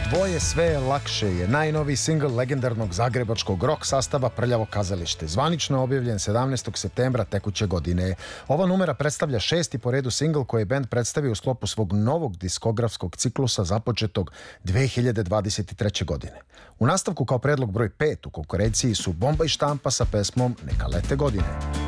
Dvoje sve je lakše je najnoviji singl legendarnog zagrebačkog rock sastava Prljavo kazalište. Zvanično je objavljen 17. septembra tekuće godine. Ova numera predstavlja 6. po redu singl koji je bend predstavio u sklopu svog novog diskografskog ciklusa započetog 2023. godine. U nastavku kao predlog broj 5 u konkurenciji su Bomba i štampa sa pesmom Neka lete godine.